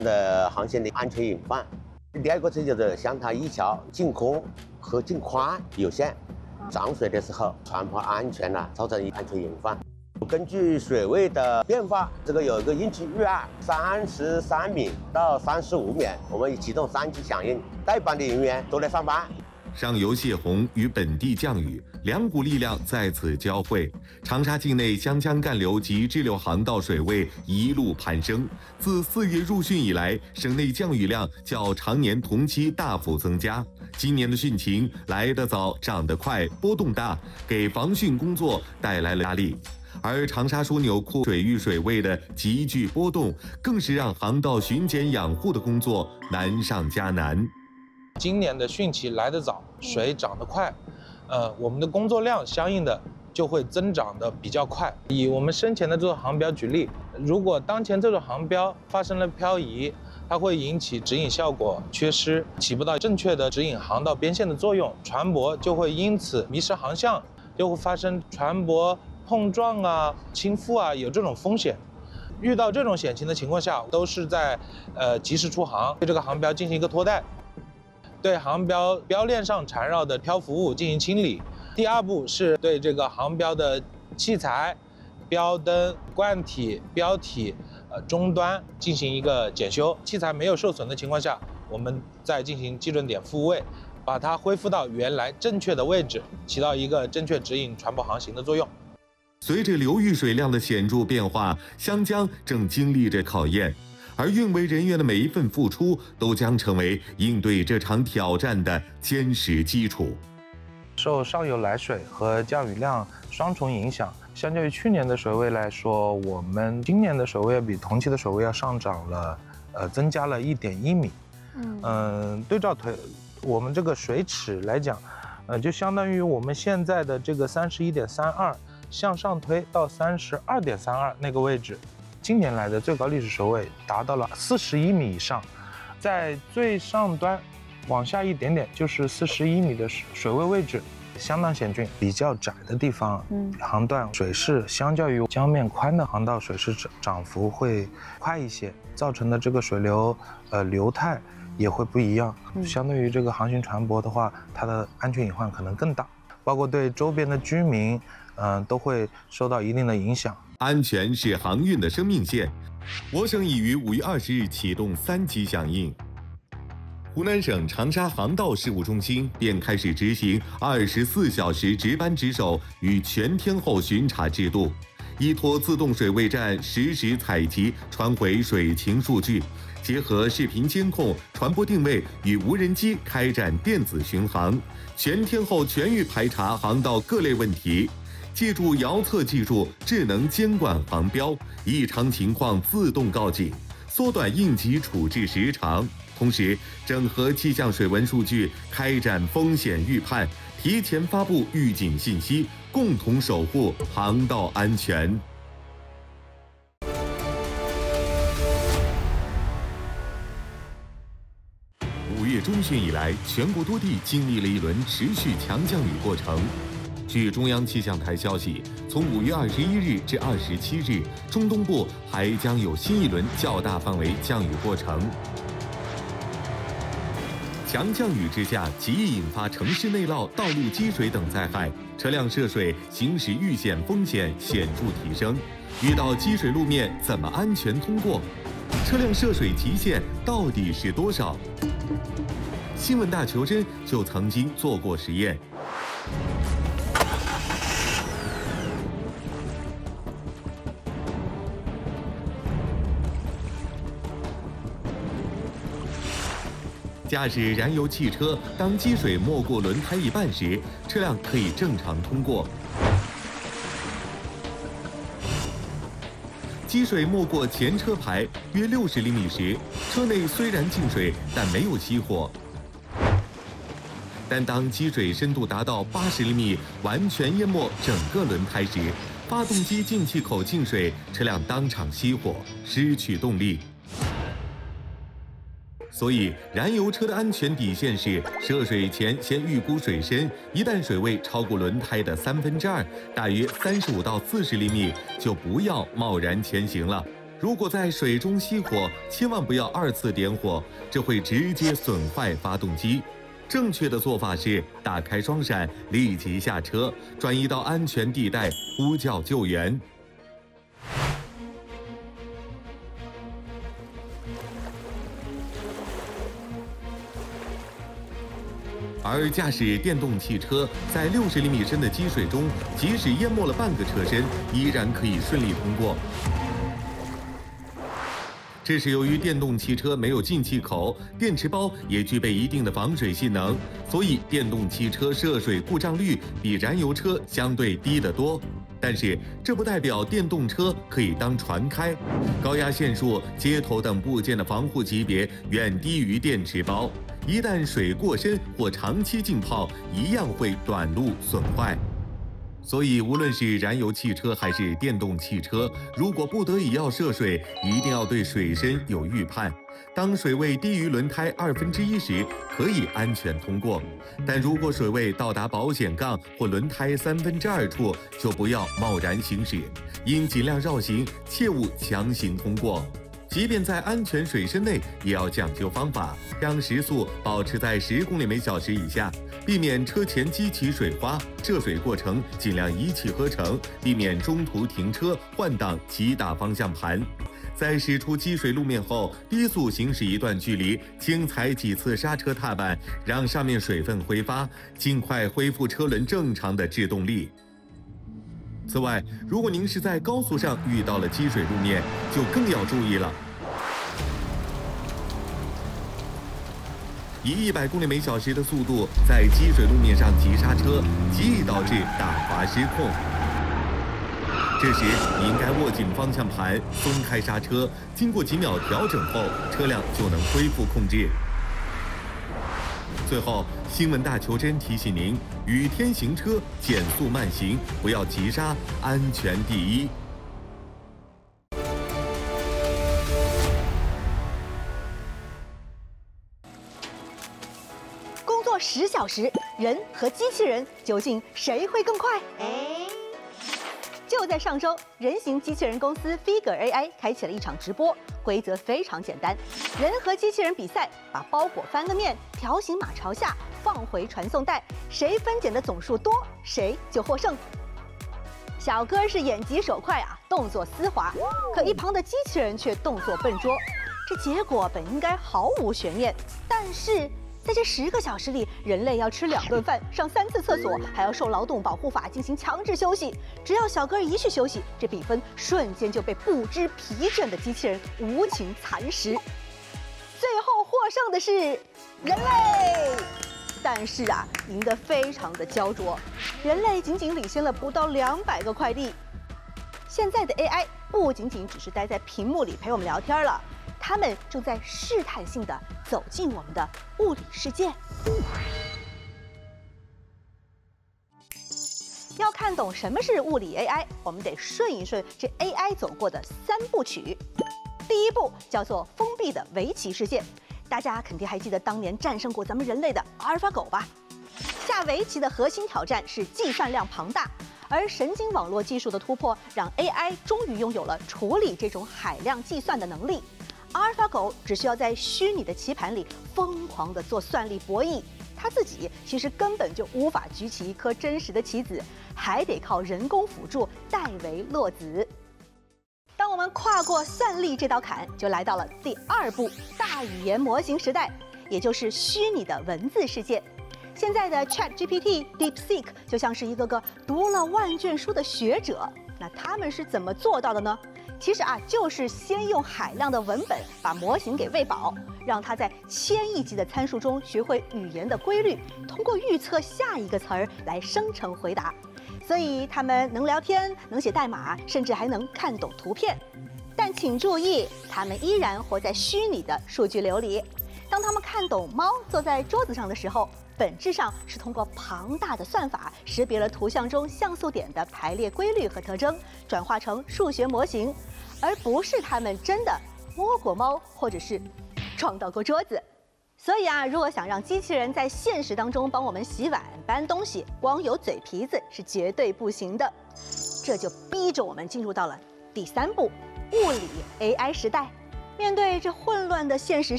的航线的安全隐患。第二个这就是向它一桥净空和净宽有限，涨水的时候船舶安全造成安全隐患。根据水位的变化，这个有一个应急预案，33米到35米，我们启动3级响应，带班的人员都来上班。 上游泄洪与本地降雨两股力量在此交汇，长沙境内湘江干流及支流航道水位一路攀升。自4月入汛以来，省内降雨量较常年同期大幅增加。今年的汛情来得早、涨得快、波动大，给防汛工作带来了压力。而长沙枢纽库水域水位的急剧波动，更是让航道巡检养护的工作难上加难。 今年的汛期来得早，水涨得快，我们的工作量相应的就会增长的比较快。以我们身前的这座航标举例，如果当前这座航标发生了漂移，它会引起指引效果缺失，起不到正确的指引航道边线的作用，船舶就会因此迷失航向，就会发生船舶碰撞倾覆有这种风险。遇到这种险情的情况下，都是在及时出航，对这个航标进行一个拖带。对航标标链上缠绕的漂浮物进行清理。第2步是对这个航标的器材、标灯、冠体、标体、终端进行一个检修。器材没有受损的情况下，我们再进行基准点复位，把它恢复到原来正确的位置，起到一个正确指引船舶航行的作用。 随着流域水量的显著变化，湘江正经历着考验。而运维人员的每一份付出，都将成为应对这场挑战的坚实基础。 受上游来水和降雨量双重影响，相较于去年的水位来说，我们今年的水位比同期的水位要上涨了，增加了1.1米。对照我们这个水尺来讲，就相当于我们现在的这个31.32向上推到32.32那个位置。今年来的最高历史水位达到了41米以上，在最上端往下一点点就是41米的水位位置，相当险峻。比较窄的地方，航段水势相较于江面宽的航道水势涨幅会快一些，造成的这个水流流态也会不一样。相对于这个航行船舶的话，它的安全隐患可能更大，包括对周边的居民都会受到一定的影响。 安全是航运的生命线。我省已于5月20日启动3级响应。湖南省长沙航道事务中心便开始执行24小时值班值守与全天候巡查制度，依托自动水位站实时采集传回水情数据，结合视频监控、船舶定位与无人机开展电子巡航，全天候全域排查航道各类问题。借助遥测技术，智能监管航标，异常情况自动告警，缩短应急处置时长。同时，整合气象水文数据，开展风险预判，提前发布预警信息，共同守护航道安全。5月中旬以来，全国多地经历了一轮持续强降雨过程。据中央气象台消息，从5月21日至27日，中东部还将有新一轮较大范围降雨过程。强降雨之下，极易引发城市内涝、道路积水等灾害，车辆涉水、行驶遇险风险显著提升。遇到积水路面，怎么安全通过？车辆涉水极限到底是多少？新闻大求真就曾经做过实验。驾驶燃油汽车，当积水没过轮胎一半时，车辆可以正常通过。积水没过前车牌约60厘米时，车内虽然进水，但没有熄火。但当积水深度达到80厘米，完全淹没整个轮胎时，发动机进气口进水，车辆当场熄火，失去动力。所以，燃油车的安全底线是涉水前先预估水深，一旦水位超过轮胎的2/3，大约35到40厘米，就不要贸然前行了。 如果在水中熄火，千万不要2次点火，这会直接损坏发动机。正确的做法是打开双闪，立即下车，转移到安全地带，呼叫救援。而驾驶电动汽车在60厘米深的积水中，即使淹没了半个车身，依然可以顺利通过。这是由于电动汽车没有进气口，电池包也具备一定的防水性能，所以电动汽车涉水故障率比燃油车相对低得多。但是这不代表电动车可以当船开，高压线束、接头等部件的防护级别远低于电池包，一旦水过深或长期浸泡，一样会短路损坏。所以，无论是燃油汽车还是电动汽车，如果不得已要涉水，一定要对水深有预判。当水位低于轮胎1/2时，可以安全通过；但如果水位到达保险杠或轮胎2/3处，就不要贸然行驶，应尽量绕行，切勿强行通过。即便在安全水深内，也要讲究方法，让时速保持在10公里每小时以下，避免车前激起水花。涉水过程尽量一气呵成，避免中途停车换挡急打方向盘。在驶出积水路面后，低速行驶一段距离，轻踩几次刹车踏板，让上面水分挥发，尽快恢复车轮正常的制动力。此外，如果您是在高速上遇到了积水路面，就更要注意了。以100公里每小时的速度在积水路面上急刹车，极易导致打滑失控。这时，你应该握紧方向盘，松开刹车，经过几秒调整后，车辆就能恢复控制。最后，新闻大求真提醒您：雨天行车，减速慢行，不要急刹，安全第一。 工作10小时，人和机器人究竟谁会更快？就在上周，人形机器人公司 Figure AI 开启了一场直播，规则非常简单，人和机器人比赛，把包裹翻个面，条形码朝下，放回传送带，谁分拣的总数多，谁就获胜。小哥是眼疾手快啊，动作丝滑，可一旁的机器人却动作笨拙，这结果本应该毫无悬念，但是在这10个小时里，人类要吃2顿饭，上3次厕所，还要受劳动保护法进行强制休息。只要小哥一去休息，这比分瞬间就被不知疲倦的机器人无情蚕食。最后获胜的是人类，但是啊，赢得非常的焦灼，人类仅仅领先了不到200个快递。现在的 AI 不仅仅只是待在屏幕里陪我们聊天了。他们正在试探性地走进我们的物理世界。要看懂什么是物理 AI， 我们得顺一顺这 AI 走过的3部曲。第一步叫做封闭的围棋世界，大家肯定还记得当年战胜过咱们人类的阿尔法狗吧？下围棋的核心挑战是计算量庞大，而神经网络技术的突破让 AI 终于拥有了处理这种海量计算的能力。阿尔法狗只需要在虚拟的棋盘里疯狂地做算力博弈，它自己其实根本就无法举起一颗真实的棋子，还得靠人工辅助代为落子。当我们跨过算力这道坎，就来到了第2步大语言模型时代，也就是虚拟的文字世界。现在的 ChatGPT、DeepSeek 就像是一个个读了万卷书的学者，那他们是怎么做到的呢？其实啊，就是先用海量的文本把模型给喂饱，让它在1000亿级的参数中学会语言的规律，通过预测下一个词儿来生成回答。所以他们能聊天，能写代码，甚至还能看懂图片。但请注意，他们依然活在虚拟的数据流里。当他们看懂猫坐在桌子上的时候，本质上是通过庞大的算法识别了图像中像素点的排列规律和特征，转化成数学模型，而不是他们真的摸过猫或者是撞到过桌子。所以啊，如果想让机器人在现实当中帮我们洗碗、搬东西，光有嘴皮子是绝对不行的。这就逼着我们进入到了第3步， 物理 AI 时代。面对这混乱的现实